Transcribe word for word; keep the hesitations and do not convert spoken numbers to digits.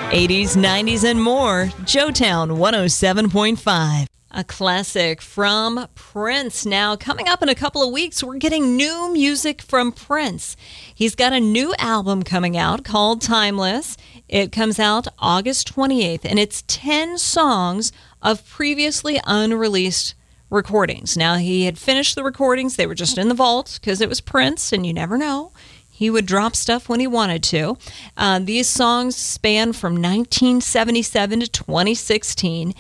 eighties, nineties, and more. Joetown one oh seven point five. A classic from Prince. Now, coming up in a couple of weeks, we're getting new music from Prince. He's got a new album coming out called Timeless. It comes out August twenty-eighth, and it's ten songs of previously unreleased recordings. Now, he had finished the recordings. They were just in the vault because it was Prince, and you never know. He would drop stuff when he wanted to. Uh, these songs span from nineteen seventy-seven to twenty sixteen.